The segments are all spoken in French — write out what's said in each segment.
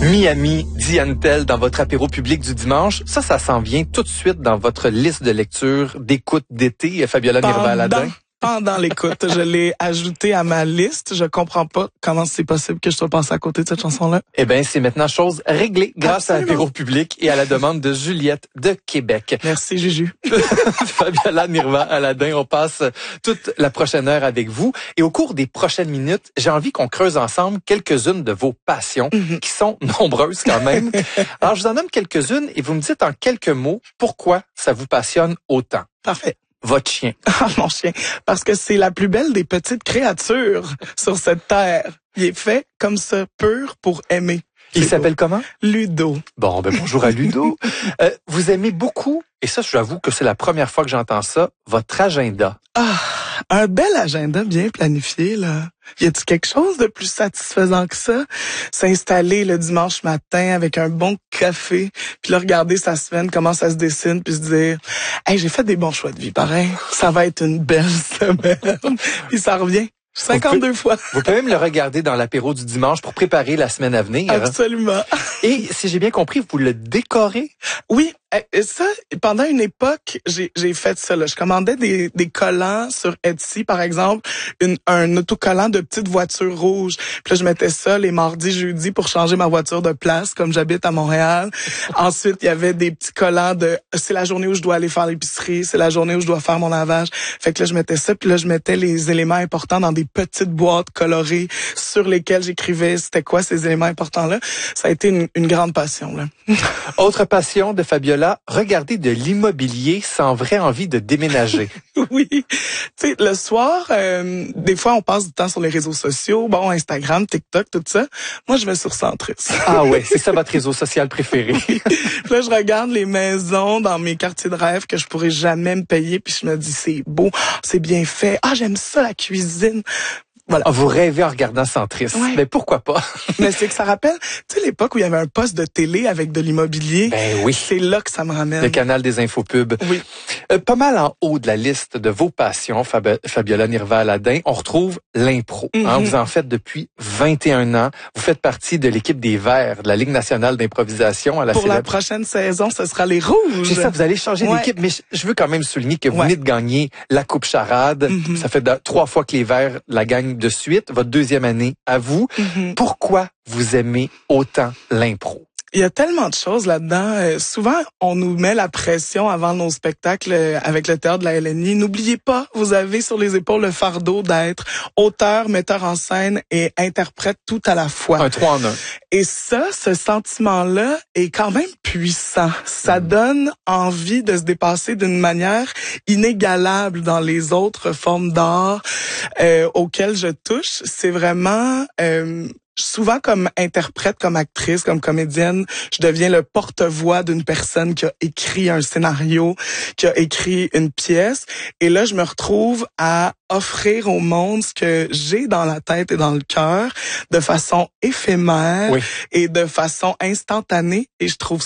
Miami, Diane Tell dans votre apéro public du dimanche. Ça s'en vient tout de suite dans votre liste de lecture d'écoute d'été, Fabiola Nirva-Aladin. Pendant l'écoute, je l'ai ajouté à ma liste. Je comprends pas comment c'est possible que je sois passé à côté de cette chanson-là. Eh bien, c'est maintenant chose réglée grâce à l'apéro public et à la demande de Juliette de Québec. Merci, Juju. Fabiola Nirva-Aladin, on passe toute la prochaine heure avec vous. Et au cours des prochaines minutes, j'ai envie qu'on creuse ensemble quelques-unes de vos passions, qui sont nombreuses quand même. Alors, je vous en nomme quelques-unes et vous me dites en quelques mots pourquoi ça vous passionne autant. Parfait. Votre chien. Ah, mon chien. Parce que c'est la plus belle des petites créatures sur cette terre. Il est fait comme ça, pur pour aimer. Il s'appelle comment? Ludo. Bon, bonjour à Ludo. Vous aimez beaucoup, et ça, j'avoue que c'est la première fois que j'entends ça, votre agenda. Ah, un bel agenda bien planifié, là. Y a-t-il quelque chose de plus satisfaisant que ça? S'installer le dimanche matin avec un bon café, puis là, regarder sa semaine, comment ça se dessine, puis se dire, hey, j'ai fait des bons choix de vie, pareil. Ça va être une belle semaine. Puis ça revient. 52 fois. Vous pouvez même le regarder dans l'apéro du dimanche pour préparer la semaine à venir. Absolument. Et si j'ai bien compris, vous le décorez? Oui, ça, pendant une époque, j'ai fait ça. Là. Je commandais des collants sur Etsy, par exemple, un autocollant de petite voiture rouge. Puis là, je mettais ça les mardis, jeudis pour changer ma voiture de place, comme j'habite à Montréal. Ensuite, il y avait des petits collants de c'est la journée où je dois aller faire l'épicerie, c'est la journée où je dois faire mon lavage. Fait que là, je mettais ça, puis là, je mettais les éléments importants dans des petites boîtes colorées sur lesquelles j'écrivais c'était quoi ces éléments importants-là. Ça a été une grande passion. Là. Autre passion de Fabiola, regarder de l'immobilier sans vraie envie de déménager. Oui. Tu sais, le soir, des fois, on passe du temps sur les réseaux sociaux, bon, Instagram, TikTok, tout ça. Moi, je vais sur Centris. Ah ouais, c'est ça votre réseau social préféré. Puis là, je regarde les maisons dans mes quartiers de rêve que je pourrais jamais me payer, puis je me dis, c'est beau, c'est bien fait. Ah, j'aime ça, la cuisine. Voilà. Vous rêvez en regardant Centris. Ouais. Mais pourquoi pas? Mais c'est que ça rappelle, tu sais, l'époque où il y avait un poste de télé avec de l'immobilier. Ben oui. C'est là que ça me ramène. Le canal des infopubs. Oui. Pas mal en haut de la liste de vos passions, Fabiola Nirva-Aladin, on retrouve l'impro. Vous en faites depuis 21 ans. Vous faites partie de l'équipe des Verts de la Ligue nationale d'improvisation à la Pour la prochaine saison, ce sera les Rouges. C'est ça, vous allez changer d'équipe, mais je veux quand même souligner que vous venez de gagner la Coupe Charade. Ça fait 3 fois que les Verts la gagnent de suite. Votre deuxième année à vous. Pourquoi vous aimez autant l'impro? Il y a tellement de choses là-dedans. Souvent, on nous met la pression avant nos spectacles avec le théâtre de la LNI. N'oubliez pas, vous avez sur les épaules le fardeau d'être auteur, metteur en scène et interprète tout à la fois. Un 3 en 1. Et ça, ce sentiment-là est quand même puissant. Ça donne envie de se dépasser d'une manière inégalable dans les autres formes d'art auxquelles je touche. C'est vraiment... souvent comme interprète, comme actrice, comme comédienne, je deviens le porte-voix d'une personne qui a écrit un scénario, qui a écrit une pièce. Et là, je me retrouve à offrir au monde ce que j'ai dans la tête et dans le cœur de façon éphémère et de façon instantanée. Et je trouve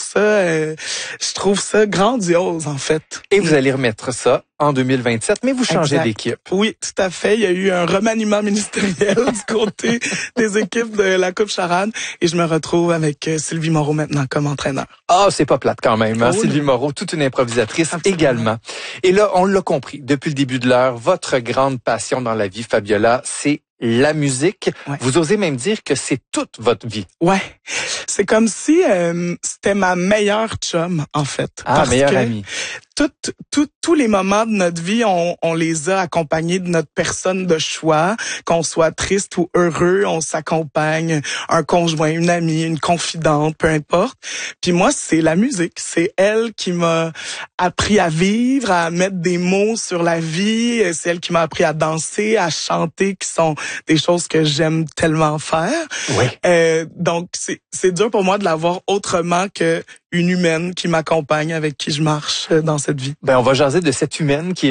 ça grandiose, en fait. Et vous allez remettre ça en 2027, mais vous changez d'équipe. Oui, tout à fait. Il y a eu un remaniement ministériel du côté des équipes de la Coupe Charade et je me retrouve avec Sylvie Moreau maintenant comme entraîneur. Ah, c'est pas plate quand même. Hein? Sylvie Moreau, toute une improvisatrice également. Et là, on l'a compris depuis le début de l'heure, votre grande passion dans la vie, Fabiola, c'est la musique. Ouais. Vous osez même dire que c'est toute votre vie. Ouais. C'est comme si c'était ma meilleure chum, en fait. Ah, meilleure amie. Tous les moments de notre vie, on les a accompagnés de notre personne de choix. Qu'on soit triste ou heureux, on s'accompagne. Un conjoint, une amie, une confidente, peu importe. Puis moi, c'est la musique. C'est elle qui m'a appris à vivre, à mettre des mots sur la vie. C'est elle qui m'a appris à danser, à chanter, qui sont des choses que j'aime tellement faire. Oui. Donc, c'est dur pour moi de la voir autrement que une humaine qui m'accompagne, avec qui je marche dans cette vie. Ben, on va jaser de cette humaine qui